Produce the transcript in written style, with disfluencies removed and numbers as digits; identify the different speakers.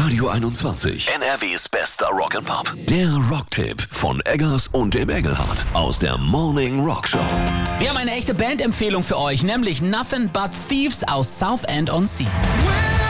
Speaker 1: Radio 21. NRWs bester Rock'n'Pop. Der Rocktipp von Eggers und dem Engelhardt aus der Morning Rock Show.
Speaker 2: Wir haben eine echte Bandempfehlung für euch, nämlich Nothing But Thieves aus Southend-on-Sea.